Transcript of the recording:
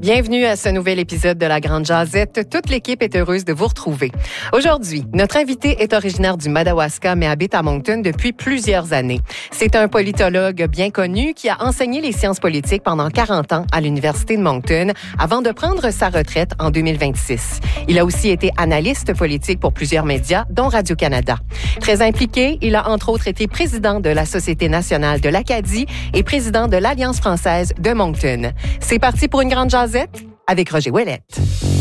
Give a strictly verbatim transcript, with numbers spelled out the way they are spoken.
Bienvenue à ce nouvel épisode de La Grande Jazette. Toute l'équipe est heureuse de vous retrouver. Aujourd'hui, notre invité est originaire du Madawaska, mais habite à Moncton depuis plusieurs années. C'est un politologue bien connu qui a enseigné les sciences politiques pendant quarante ans à l'Université de Moncton avant de prendre sa retraite en deux mille vingt-six. Il a aussi été analyste politique pour plusieurs médias, dont Radio-Canada. Très impliqué, il a entre autres été président de la Société nationale de l'Acadie et président de l'Alliance française de Moncton. C'est parti pour une grande jazette avec Roger Ouellette.